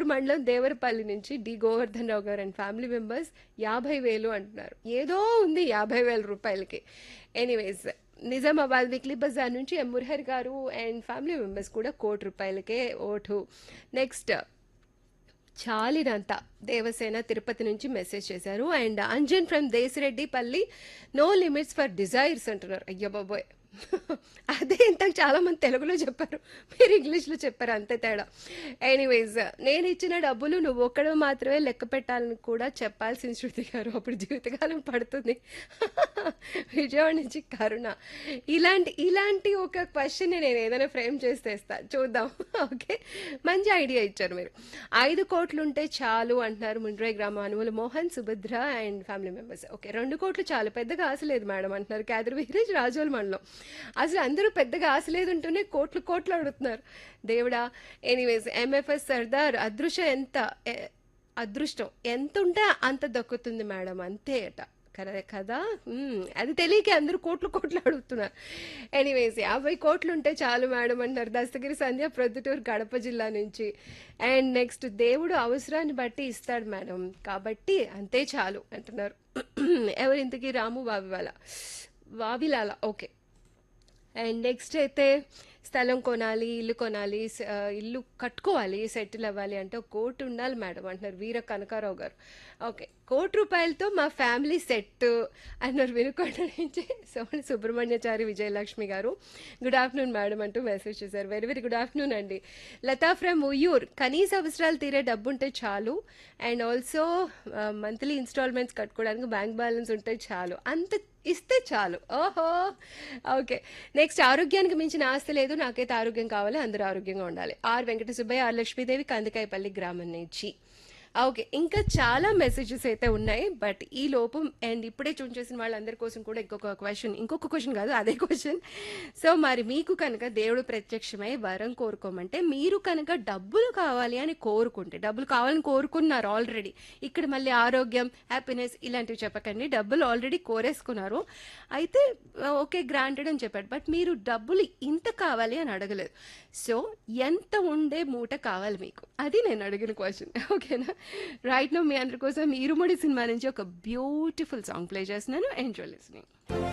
మండలం దేవరపల్లి నుంచి డి గోవర్ధన్ రావు గారు అండ్ ఫ్యామిలీ మెంబర్స్ 50,000 అంటున్నారు. ఏదో ఉంది 50,000 రూపాయలకి. ఎనీవేస్ నిజామాబాద్ వీక్లీ బజార్ నుంచి ఎం మురహర్ గారు అండ్ ఫ్యామిలీ మెంబర్స్ కూడా ₹1,00,00,000కే ఓటు. నెక్స్ట్ చాలినంత దేవసేన తిరుపతి నుంచి మెసేజ్ చేశారు. And Anjan from Desireddipalli no limits for desires అంటున్నారు. అయ్యో బాబోయ్, అదే ఇంతకు చాలా మంది తెలుగులో చెప్పారు, మీరు ఇంగ్లీష్లో చెప్పారు, అంతే తేడా. ఎనీవేస్ నేను ఇచ్చిన డబ్బులు నువ్వు ఒక్కడు మాత్రమే లెక్క పెట్టాలని కూడా చెప్పాల్సిన శృతి గారు, అప్పుడు జీవితకాలం పడుతుంది. విజయవాడ నుంచి కరుణ. ఇలాంటి ఒక క్వశ్చన్ నేను ఏదైనా ఫ్రేమ్ చేస్తే ఇస్తాను, చూద్దాం. ఓకే, మంచి ఐడియా ఇచ్చారు మీరు. 5 కోట్లు ఉంటే చాలు అంటున్నారు ముండ్రాయి గ్రామం అనువుల Mohan, Subhadra and family members. Okay, 2 కోట్లు చాలు, పెద్దగా ఆశ లేదు మేడం అంటున్నారు క్యాదర్ వీరేజ్ రాజోల్ మండలం. అసలు అందరూ పెద్దగా ఆశ లేదుంటూనే కోట్లు అడుగుతున్నారు దేవుడా. ఎనీవేస్ ఎంఎఫ్ఎస్ సర్దార్ అదృష్టం ఎంత ఉంటే అంత దక్కుతుంది మేడం, అంతే అట కదా. అది తెలియక అందరూ కోట్లు అడుగుతున్నారు. ఎనీవేస్ 50 కోట్లు ఉంటే చాలు మేడం అంటారు దస్తగిరి సంధ్య ప్రొద్దుటూరు కడప జిల్లా నుంచి. అండ్ నెక్స్ట్ దేవుడు అవసరాన్ని బట్టి ఇస్తాడు మేడం, కాబట్టి అంతే చాలు అంటున్నారు. ఎవరు ఇంతకీ? రాము వావిలాల. ఓకే. అండ్ నెక్స్ట్ అయితే స్థలం కొనాలి, ఇల్లు కొనాలి, ఇల్లు కట్టుకోవాలి, సెటిల్ అవ్వాలి అంటే ₹1 కోటి ఉండాలి మేడం అంటున్నారు వీర కనకారావు గారు. ఓకే, ₹1,00,00,000తో మా ఫ్యామిలీ సెట్ అన్నారు వినుకొండ నుంచి సోమని సుబ్రహ్మణ్యచారి విజయలక్ష్మి గారు. గుడ్ ఆఫ్టర్నూన్ మేడం అంటూ మెసేజ్ చేశారు. వెరీ వెరీ గుడ్ ఆఫ్టర్నూన్ అండి. లతా ఫ్రమ్ ఉయ్యూర్. కనీస అవసరాలు తీరే డబ్బు ఉంటే చాలు, అండ్ ఆల్సో మంత్లీ ఇన్స్టాల్మెంట్స్ కట్టుకోవడానికి బ్యాంక్ బ్యాలెన్స్ ఉంటే చాలు, అంత ఇస్తే చాలు. ఓహో, ఓకే. నెక్స్ట్ ఆరోగ్యానికి మించిన ఆస్తి లేదు, నాకైతే ఆరోగ్యం కావాలి, అందరూ ఆరోగ్యంగా ఉండాలి. వెంకట సుబ్బయ్య, లక్ష్మీదేవి, కందికాయపల్లి గ్రామం నుంచి. ఓకే, ఇంకా చాలా మెసేజెస్ అయితే ఉన్నాయి, బట్ ఈ లోపం అండ్ ఇప్పుడే చూన్ చేసిన వాళ్ళందరి కోసం కూడా ఇంకొక క్వశ్చన్ కాదు, అదే క్వశ్చన్. సో మరి మీకు కనుక దేవుడు ప్రత్యక్షమై వరం కోరుకోమంటే, మీరు కనుక డబ్బులు కావాలి అని కోరుకుంటే, డబ్బులు కావాలని కోరుకున్నారు ఆల్రెడీ, ఇక్కడ మళ్ళీ ఆరోగ్యం, హ్యాపీనెస్ ఇలాంటివి చెప్పకండి, డబ్బులు ఆల్రెడీ కోరేసుకున్నారు, అయితే ఓకే గ్రాంటెడ్ అని చెప్పాడు, బట్ మీరు డబ్బులు ఇంత కావాలి అని అడగలేదు. సో ఎంత ఉండే మూట కావాలి మీకు, అది నేను అడిగిన క్వశ్చన్. ఓకేనా? రైట్ నౌ మీ అందరి కోసం ఇరుముడి సినిమా నుంచి ఒక బ్యూటిఫుల్ సాంగ్ ప్లే చేస్తున్నాను. Enjoy listening.